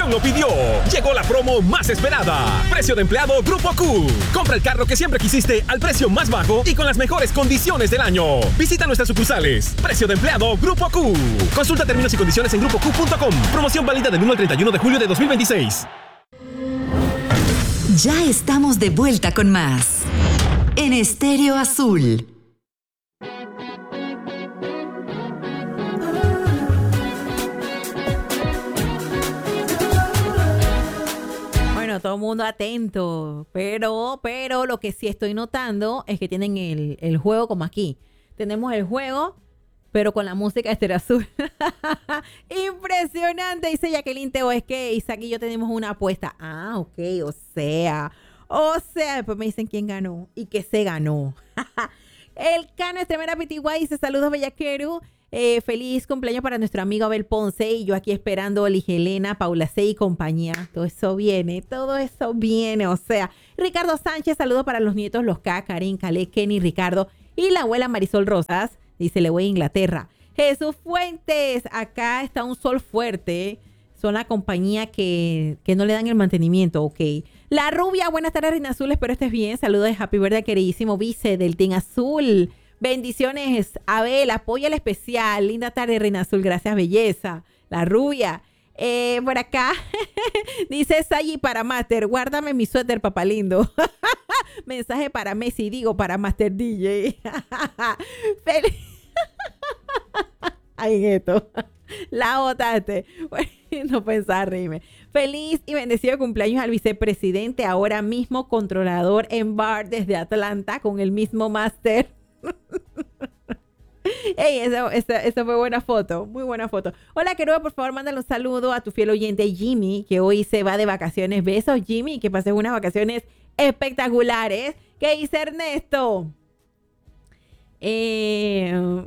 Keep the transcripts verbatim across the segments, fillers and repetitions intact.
generación lo pidió. Llegó la promo más esperada. Precio de empleado Grupo Q. Compra el carro que siempre quisiste al precio más bajo y con las mejores condiciones del año. Visita nuestras sucursales. Precio de empleado Grupo Q. Consulta términos y condiciones en grupo q punto com. Promoción válida del uno al treinta y uno de julio de dos mil veintiséis. Ya estamos de vuelta con más en Estéreo Azul. Bueno, todo el mundo atento, pero, pero lo que sí estoy notando es que tienen el, el juego como aquí. Tenemos el juego, pero con la música de Estéreo Azul. Impresionante, dice Jacqueline Teo. Es que Isaac y yo tenemos una apuesta. Ah, ok, o sea, o sea, después me dicen quién ganó y que se ganó. El Cano Estremera Pitiguay dice: saludos, bellaquero. Eh, feliz cumpleaños para nuestro amigo Abel Ponce. Y yo aquí esperando a Ligelena, Paula C. y compañía. Todo eso viene, todo eso viene. O sea, Ricardo Sánchez, saludos para los nietos, los K, Karen, Calé, Kenny, Ricardo y la abuela Marisol Rosas. Dice: le voy a Inglaterra. Jesús Fuentes, acá está un sol fuerte. Son la compañía que, que no le dan el mantenimiento, ok. La Rubia, buenas tardes, Reina Azul, espero estés bien. Saludos de Happy Birthday, queridísimo vice del Team Azul. Bendiciones, Abel, apoya el especial. Linda tarde, Reina Azul, gracias, belleza. La Rubia. Eh, por acá dice Sayi para Master, guárdame mi suéter, papá lindo. Mensaje para Messi, digo para Master D J. Feliz. Ay, esto. La botaste. No pensaba reírme. Feliz y bendecido cumpleaños al vicepresidente, ahora mismo controlador en bar desde Atlanta con el mismo máster. Ey, esa, esa, esa fue buena foto, muy buena foto. Hola, Queruba, por favor, mándale un saludo a tu fiel oyente Jimmy, que hoy se va de vacaciones. Besos, Jimmy, que pases unas vacaciones espectaculares. ¿Qué dice Ernesto? Eh...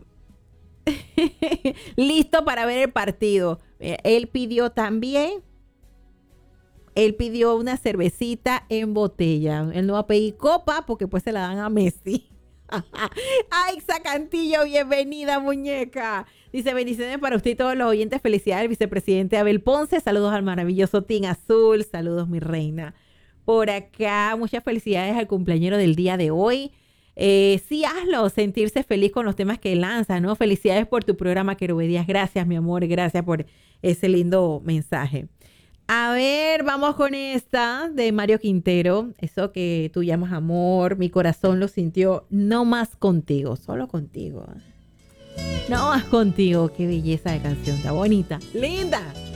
Listo para ver el partido. Él pidió también, él pidió una cervecita en botella. Él no va a pedir copa porque pues se la dan a Messi. Ay, Sacantillo, bienvenida, muñeca. Dice: bendiciones para usted y todos los oyentes. Felicidades al vicepresidente Abel Ponce. Saludos al maravilloso Team Azul. Saludos, mi reina. Por acá, muchas felicidades al cumpleañero del día de hoy. Eh, sí, hazlo, sentirse feliz con los temas que lanzas, ¿no? Felicidades por tu programa, Querube Díaz. Gracias, mi amor, gracias por ese lindo mensaje. A ver, vamos con esta de Mario Quintero. Eso que tú llamas amor, mi corazón lo sintió. No más contigo, solo contigo. No más contigo. Qué belleza de canción, está bonita, linda.